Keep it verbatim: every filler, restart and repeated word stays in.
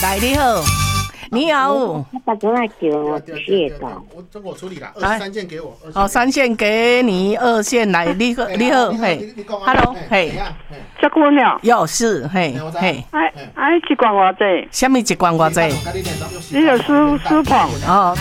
来，你好，你好。 他打电话给我，谢到。 我这我处理了，二十三件给我。 哦，三线给你，二线来，你好，你好，嘿 ，Hello， 嘿， 结婚了？ 有是，嘿，嘿， 哎哎，一罐偌济？ 什么一罐偌济？ 你有输输捧？ 哦，